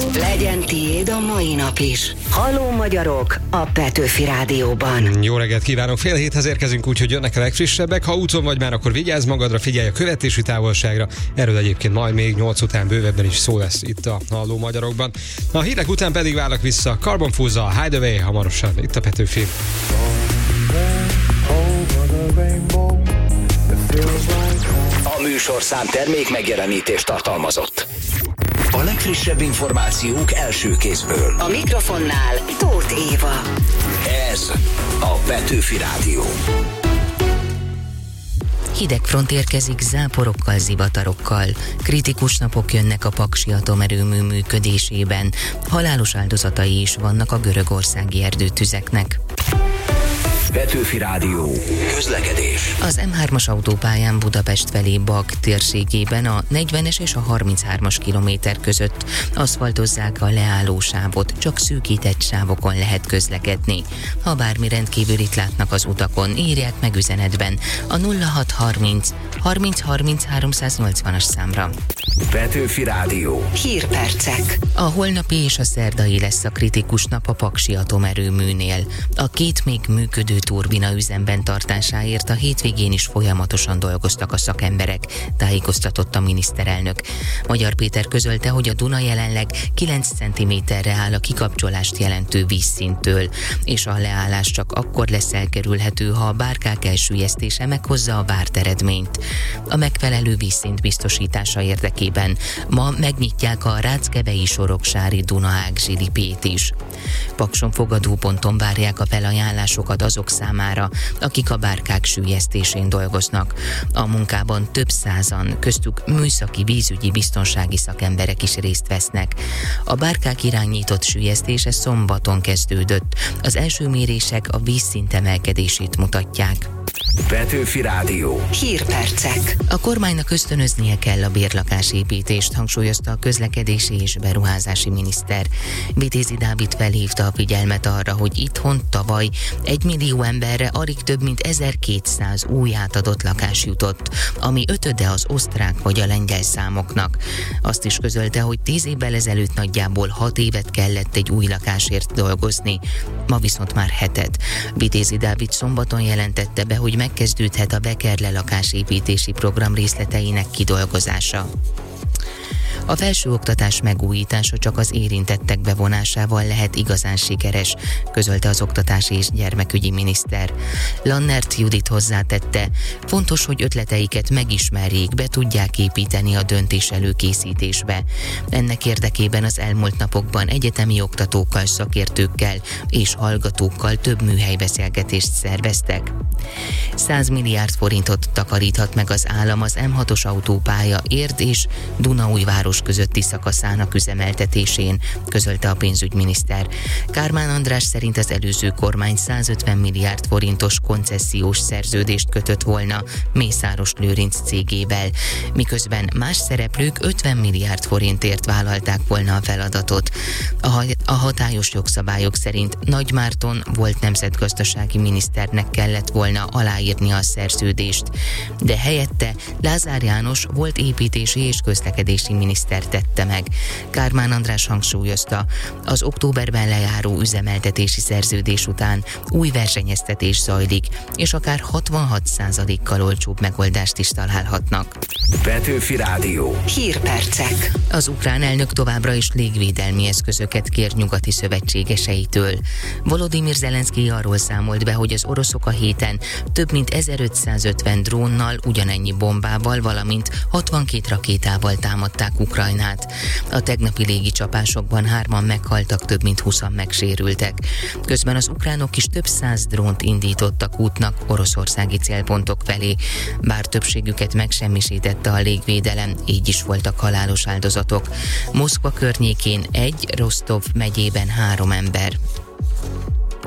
Legyen tiéd a mai nap is. Halló magyarok a Petőfi Rádióban. Jó reggelt kívánok, 6:30 érkezünk, úgyhogy jönnek a legfrissebbek. Ha úton vagy már, akkor vigyázz magadra, figyelj a követési távolságra. Erről egyébként majd még 8 után bővebben is szó lesz itt a Halló magyarokban. A hírek után pedig várlak vissza Carbon Fúzza, Hideaway hamarosan itt a Petőfi. A műsorszám termék megjelenítést tartalmazott. A legfrissebb információk első kézből. A mikrofonnál Tóth Éva. Ez a Petőfi Rádió. Hidegfront érkezik záporokkal, zivatarokkal. Kritikus napok jönnek a Paksi atomerőmű működésében. Halálos áldozatai is vannak a görögországi erdőtüzeknek. Petőfi Rádió. Közlekedés. Az M3-as autópályán Budapest felé Bag térségében a 40-es és a 33-as kilométer között aszfaltozzák a leállósávot, csak szűkített sávokon lehet közlekedni. Ha bármi rendkívülit látnak az utakon, írják meg üzenetben a 0630 30 30 380-as számra. Petőfi Rádió. Hírpercek. A holnapi és a szerdai lesz a kritikus nap a Paksi atomerőműnél. A két még működő turbina üzemben tartásáért a hétvégén is folyamatosan dolgoztak a szakemberek, tájékoztatott a miniszterelnök. Magyar Péter közölte, hogy a Duna jelenleg 9 cm-re áll a kikapcsolást jelentő vízszinttől, és a leállás csak akkor lesz elkerülhető, ha a bárkák elsüllyesztése meghozza a várt eredményt. A megfelelő vízszint biztosítása érdekében ma megnyitják a Ráckevei-Soroksári Dunaág zsilipét is. Pakson fogadóponton várják a felajánlásokat azok számára, akik a bárkák süllyesztésén dolgoznak. A munkában több százan, köztük műszaki vízügyi biztonsági szakemberek is részt vesznek. A bárkák irányított süllyesztése szombaton kezdődött. Az első mérések a vízszint emelkedését mutatják. Petőfi Rádió. Hírpercek. A kormánynak ösztönöznie kell a bérlakásépítést, hangsúlyozta a közlekedési és beruházási miniszter. Vitézi Dávid felhívta a figyelmet arra, hogy itthon tavaly 1 millió emberre alig több mint 1200 új átadott lakás jutott, ami ötöde az osztrák vagy a lengyel számoknak. Azt is közölte, hogy 10 évvel ezelőtt nagyjából 6 évet kellett egy új lakásért dolgozni, ma viszont már 7-et. Vitézi Dávid szombaton jelentette be, hogy megkezdődhet a Bekerle lakásépítési program részleteinek kidolgozása. A felsőoktatás megújítása csak az érintettek bevonásával lehet igazán sikeres, közölte az oktatási és gyermekügyi miniszter. Lannert Judit hozzátette, fontos, hogy ötleteiket megismerjék, be tudják építeni a döntés előkészítésbe. Ennek érdekében az elmúlt napokban egyetemi oktatókkal, szakértőkkel és hallgatókkal több műhelybeszélgetést szerveztek. 100 milliárd forintot takaríthat meg az állam az M6-os autópálya Érd és Dunaújváros közötti szakaszának üzemeltetésén, közölte a pénzügyminiszter. Kármán András szerint az előző kormány 150 milliárd forintos koncesziós szerződést kötött volna Mészáros Lőrinc cégével, miközben más szereplők 50 milliárd forintért vállalták volna a feladatot. A hatályos jogszabályok szerint Nagy Márton volt nemzetgazdasági miniszternek kellett volna aláírni a szerződést, de helyette Lázár János volt építési és közlekedési miniszter tette meg. Kármán András hangsúlyozta, az októberben lejáró üzemeltetési szerződés után új versenyeztetés zajlik, és akár 66%-kal olcsóbb megoldást is találhatnak. Petőfi Rádió. Hírpercek. Az ukrán elnök továbbra is légvédelmi eszközöket kér nyugati szövetségeseitől. Volodymyr Zelenszkij arról számolt be, hogy az oroszok a héten több mint 1550 drónnal, ugyanennyi bombával, valamint 62 rakétával támadták Ukrajnát. A tegnapi légicsapásokban 3-an meghaltak, több mint 20-an megsérültek. Közben az ukránok is több 100 drónt indítottak útnak oroszországi célpontok felé, bár többségüket megsemmisítette a légvédelem, így is voltak halálos áldozatok. Moszkva környékén 1, Rostov megyében 3 ember.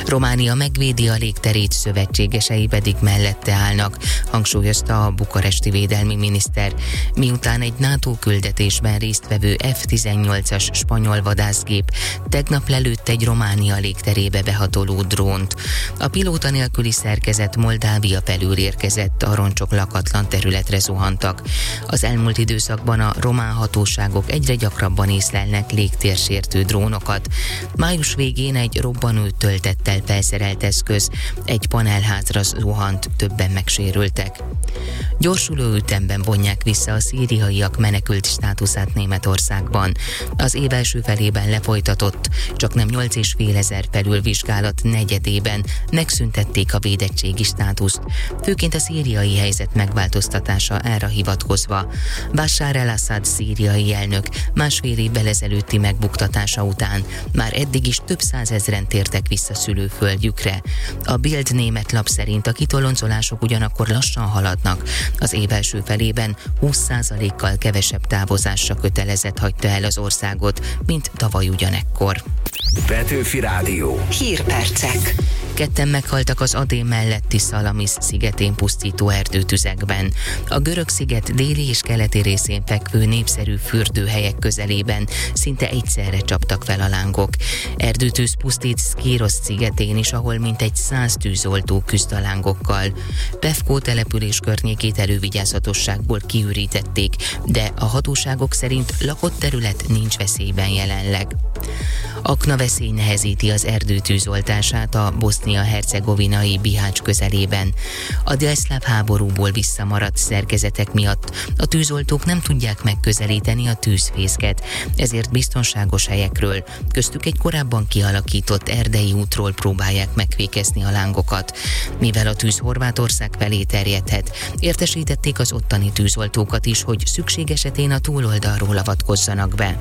Románia megvédi a légterét, szövetségesei pedig mellette állnak, hangsúlyozta a bukaresti védelmi miniszter, miután egy NATO küldetésben résztvevő F-18-as spanyol vadászgép tegnap lelőtt egy Románia légterébe behatoló drónt. A pilóta nélküli szerkezet Moldávia felül érkezett, a roncsok lakatlan területre zuhantak. Az elmúlt időszakban a román hatóságok egyre gyakrabban észlelnek légtérsértő drónokat. Május végén egy robbanó töltettel felszerelt eszköz egy panelházra zuhant, többen megsérültek. Gyorsuló ütemben vonják vissza a szíriaiak menekült státuszát Németországban. Az év első felében lefolytatott, csaknem 8,5 ezer felülvizsgálat negyedében megszüntették a védettségi státuszt, főként a szíriai helyzet megváltoztatása erre hivatkozva. Bashar al-Assad szíriai elnök másfél évvel ezelőtti megbuktatása után már eddig is több százezren tértek vissza szülőföldjükre. A Bild német lap szerint a kitoloncolások ugyanakkor lassan haladnak. Az év első felében 20%-kal kevesebb távozásra kötelezett hagyta el az országot, mint tavaly ugyanekkor. Petőfi Rádió. Hírpercek. Ketten meghaltak az Adén melletti Salamis szigetén pusztító erdőtüzekben. A görög sziget déli és keleti részén fekvő népszerű fürdőhelyek közelében szinte egyszerre csaptak fel a lángok. Erdőtűz pusztít Szkirosz szigetén is, ahol mintegy 100 tűzoltó küzd a lángokkal. Pevkó település környékét elővigyázatosságból kiürítették, de a hatóságok szerint lakott terület nincs veszélyben jelenleg. Aknaveszély nehezíti az erdőtűzoltását a bosznia-hercegovinai Bihács közelében. A délszláv háborúból visszamaradt szerkezetek miatt a tűzoltók nem tudják megközelíteni a tűzfészket, ezért biztonságos helyekről, köztük egy korábban kialakított erdei útról próbálják megfékezni a lángokat. Mivel a tűz Horvátország felé terjedhet, értesítették az ottani tűzoltókat is, hogy szükség esetén a túloldalról avatkozzanak be.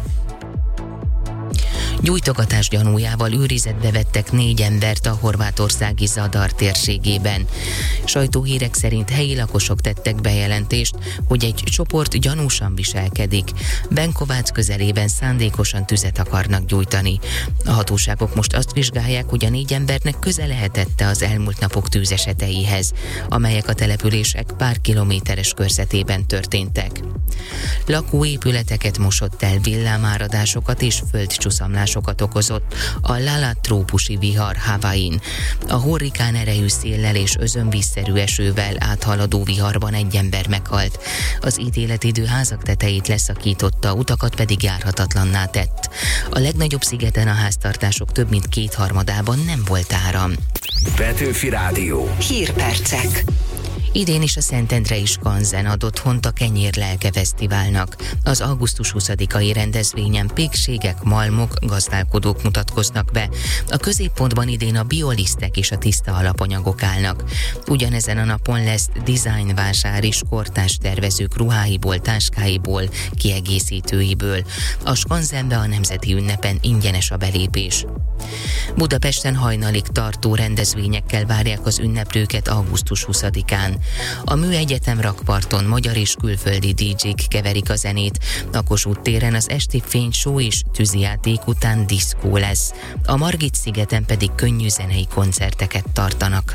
Gyújtogatás gyanújával őrizetbe vettek 4 embert a horvátországi Zadar térségében. Sajtóhírek szerint helyi lakosok tettek bejelentést, hogy egy csoport gyanúsan viselkedik. Benkovács közelében szándékosan tüzet akarnak gyújtani. A hatóságok most azt vizsgálják, hogy a 4 embernek köze lehetette az elmúlt napok tűzeseteihez, amelyek a települések pár kilométeres körzetében történtek. Lakóépületeket mosott el, villámáradásokat és földcsúszamlásokat okozott a Lala trópusi vihar Havain. A hurrikán erejű széllel és özönvízszerű esővel áthaladó viharban 1 ember meghalt. Az ítéletidő házak tetejét leszakította, utakat pedig járhatatlanná tett. A legnagyobb szigeten a háztartások több mint 2/3-ában nem volt áram. Petőfi Rádió. Hírpercek. Idén is a Szentendrei Skanzen ad otthont a Kenyér Lelke Fesztiválnak. Az augusztus 20-ai rendezvényen pékségek, malmok, gazdálkodók mutatkoznak be. A középpontban idén a biolisztek és a tiszta alapanyagok állnak. Ugyanezen a napon lesz dizájnvásár is kortárs tervezők ruháiból, táskáiból, kiegészítőiből. A Skanzenbe a nemzeti ünnepen ingyenes a belépés. Budapesten hajnalig tartó rendezvényekkel várják az ünneplőket augusztus 20-án. A Műegyetem rakparton magyar és külföldi DJ-k keverik a zenét, a Kossuth téren az esti fényshow és tűzijáték után diszkó lesz. A Margit-szigeten pedig könnyű zenei koncerteket tartanak.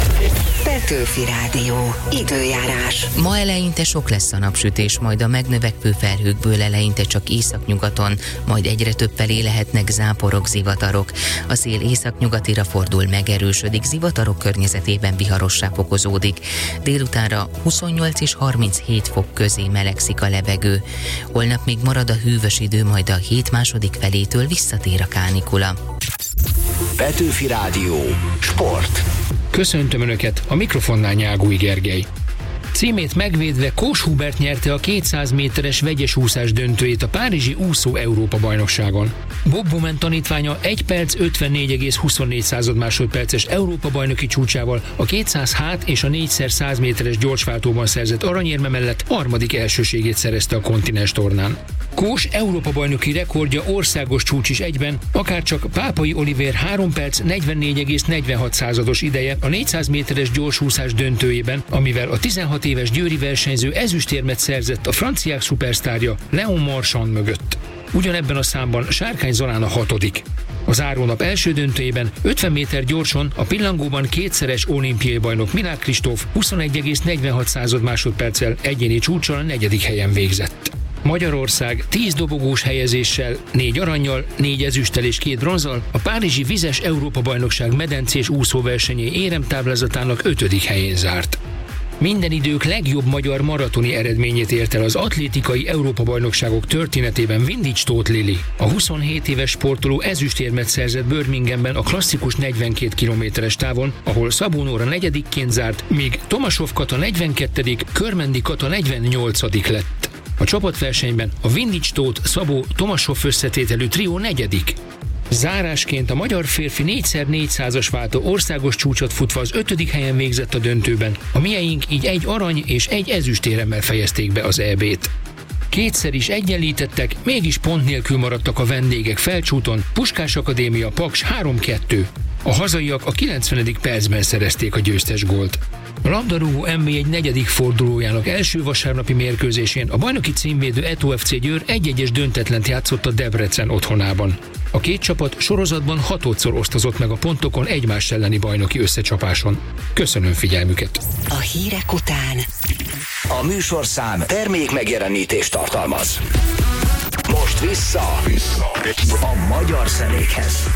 Petőfi Rádió. Időjárás. Ma eleinte sok lesz a napsütés, majd a megnövekvő felhőkből eleinte csak északnyugaton, majd egyre több felé lehetnek záporok, zivatarok. A szél északnyugatira fordul, megerősödik, zivatarok környezetében viharossá fokozódik. Délutánra 28 és 37 fok közé melegszik a levegő. Holnap még marad a hűvös idő, majd a hét második felétől visszatér a kánikula. Petőfi Rádió. Sport. Köszöntöm Önöket, a mikrofonnál Nyágúj Gergely. Címét megvédve Kós Hubert nyerte a 200 méteres vegyes úszás döntőjét a párizsi úszó Európa-bajnokságon. Bob Bowman tanítványa 1 perc 54,24 másodperces Európa-bajnoki csúcsával a 200 hát és a 4x100 méteres gyorsváltóban szerzett aranyérme mellett harmadik elsőségét szerezte a kontinens tornán. Kós Európa-bajnoki rekordja országos csúcs is egyben, akárcsak Pápai Olivér 3 perc 44,46 ideje a 400 méteres gyorsúszás döntőjében, amivel a 16 éves győri versenyző ezüstérmet szerzett a franciák szupersztárja Léon Marchand mögött. ugyanebben a számban Sárkány Zolán a 6. A zárónap első döntőjében 50 méter gyorson a pillangóban kétszeres olimpiai bajnok Milák Kristóf 21,46 másodperccel egyéni csúccsal a 4. helyen végzett. Magyarország 10 dobogós helyezéssel, 4 arannyal, 4 ezüsttel és 2 bronzzal a párizsi vizes Európa-bajnokság medencés úszóversenyé éremtáblázatának 5. helyén zárt. Minden idők legjobb magyar maratoni eredményét ért el az atlétikai Európa-bajnokságok történetében Vindics Tóth Lili. A 27 éves sportoló ezüstérmet szerzett Birminghamben a klasszikus 42 kilométeres távon, ahol Szabó Nóra 4-ként zárt, míg Tomasov Kata 42., Körmendi Kata 48. lett. A csapatversenyben a Vindics Tóth Szabó Tomasov összetételű trió 4. Zárásként a magyar férfi 4x400-as váltó országos csúcsot futva az 5. helyen végzett a döntőben, a mieink így 1 arany és 1 ezüstéremmel fejezték be az EB-t. Kétszer is egyenlítettek, mégis pont nélkül maradtak a vendégek Felcsúton, Puskás Akadémia Paks 3-2. A hazaiak a 90. percben szerezték a győztes gólt. A labdarúgó NB1 4. fordulójának első vasárnapi mérkőzésén a bajnoki címvédő Eto FC Győr 1-1-es döntetlent játszott a Debrecen otthonában. A két csapat sorozatban 6-szor osztozott meg a pontokon egymás elleni bajnoki összecsapáson. Köszönöm figyelmüket! A hírek után A műsorszám termék megjelenítést tartalmaz. Most vissza a magyar zenékhez.